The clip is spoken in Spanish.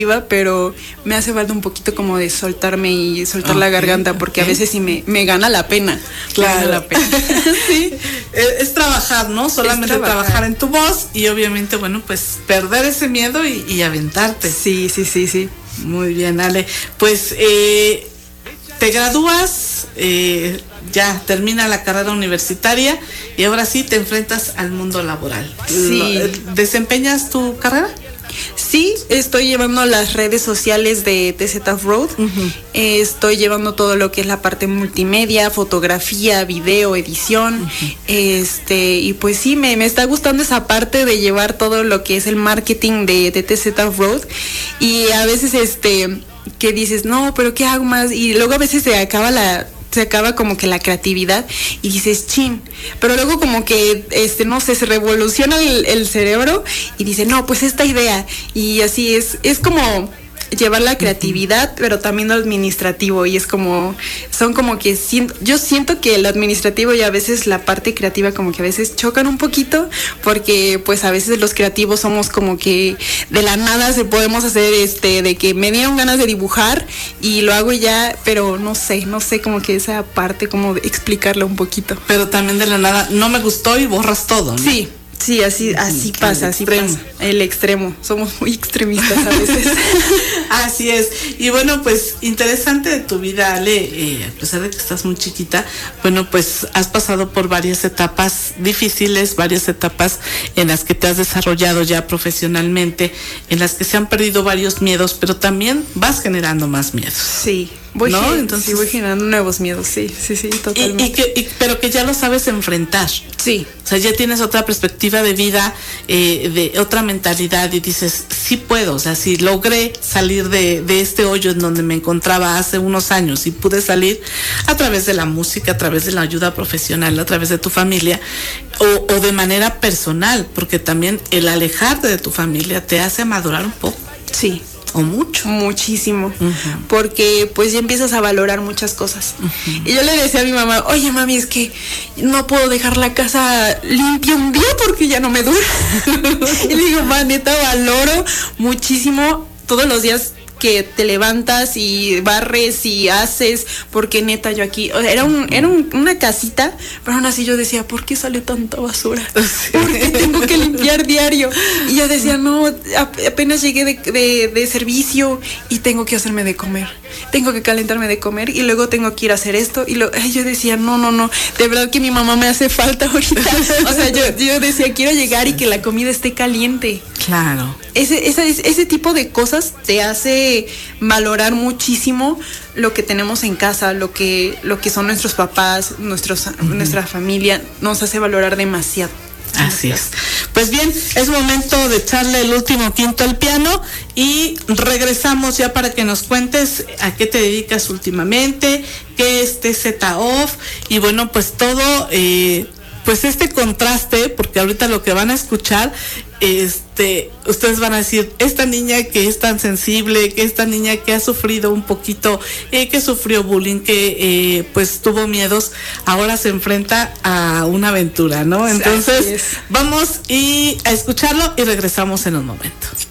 pero me hace falta un poquito como de soltarme y soltar la garganta, porque a veces sí me gana la pena. Claro. Me gana la pena. Sí, es trabajar, ¿no? Solamente trabajar en tu voz y obviamente, bueno, pues perder ese miedo y aventarte. Sí. Muy bien, Ale. Pues te gradúas, ya termina la carrera universitaria y ahora sí te enfrentas al mundo laboral. Sí. ¿Desempeñas tu carrera? Sí, estoy llevando las redes sociales de TZ Road. Estoy llevando todo lo que es la parte multimedia, fotografía, video, edición. Y pues sí, me está gustando esa parte de llevar todo lo que es el marketing de TZ Road. Y a veces que dices, no, pero ¿qué hago más? Y luego a veces se acaba como que la creatividad y dices, chin, pero luego como que, no sé, se revoluciona el cerebro y dice, no, pues esta idea, y así es como llevar la creatividad, pero también lo administrativo, y es como, son como que, yo siento que el administrativo y a veces la parte creativa como que a veces chocan un poquito, porque pues a veces los creativos somos como que de la nada se podemos hacer de que me dieron ganas de dibujar y lo hago ya, pero no sé como que esa parte como de explicarla un poquito. Pero también de la nada, no me gustó y borras todo, ¿no? Sí, así pasa, así pasa. El extremo, somos muy extremistas a veces. Así es. Y bueno, pues interesante de tu vida, Ale, a pesar de que estás muy chiquita, bueno, pues has pasado por varias etapas difíciles, varias etapas en las que te has desarrollado ya profesionalmente, en las que se han perdido varios miedos, pero también vas generando más miedos. Sí. Voy generando nuevos miedos, sí, totalmente. Pero que ya lo sabes enfrentar. Sí. O sea, ya tienes otra perspectiva de vida, de otra mentalidad y dices, sí puedo, o sea, si logré salir de este hoyo en donde me encontraba hace unos años y pude salir a través de la música, a través de la ayuda profesional, a través de tu familia o de manera personal, porque también el alejarte de tu familia te hace madurar un poco. Sí. O mucho. Muchísimo. Porque pues ya empiezas a valorar muchas cosas. Y yo le decía a mi mamá, oye mami, es que no puedo dejar la casa limpia un día porque ya no me dura. Y le digo, ma, neta, valoro muchísimo todos los días que te levantas y barres y haces, porque neta yo aquí, o sea, era una casita, pero aún así yo decía, ¿por qué sale tanta basura? ¿Por qué tengo que limpiar diario? Y yo decía, no, apenas llegué de servicio y tengo que hacerme de comer, tengo que calentarme de comer y luego tengo que ir a hacer esto, y yo decía, no, de verdad que mi mamá me hace falta ahorita. O sea, yo decía, quiero llegar y que la comida esté caliente. Claro. Ese tipo de cosas te hace valorar muchísimo lo que tenemos en casa, lo que son nuestros papás, nuestra familia, nos hace valorar demasiado. Así es. Pues bien, es momento de echarle el último quinto al piano y regresamos ya para que nos cuentes a qué te dedicas últimamente, qué es TZ Off y bueno, pues todo, pues este contraste, porque ahorita lo que van a escuchar, ustedes van a decir, esta niña que es tan sensible, que esta niña que ha sufrido un poquito, que sufrió bullying, que pues tuvo miedos, ahora se enfrenta a una aventura, ¿no? Entonces, vamos a escucharlo y regresamos en un momento.